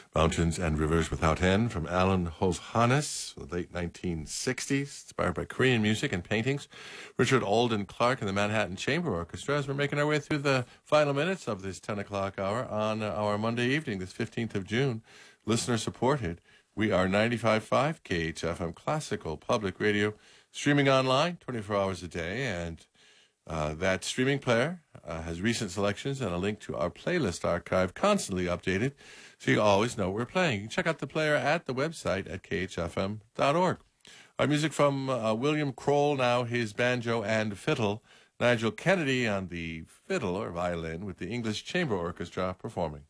Mountains and Rivers Without End from Alan Hovhannes, the late 1960s, inspired by Korean music and paintings. Richard Alden Clark and the Manhattan Chamber Orchestra, as we're making our way through the final minutes of this 10 o'clock hour on our Monday evening, this 15th of June, listener-supported. We are 95.5 KHFM Classical Public Radio, streaming online 24 hours a day, and that streaming player has recent selections and a link to our playlist archive, constantly updated, so you always know we're playing. You can check out the player at the website at khfm.org. Our music from William Kroll, now his banjo and fiddle. Nigel Kennedy on the fiddle or violin with the English Chamber Orchestra performing.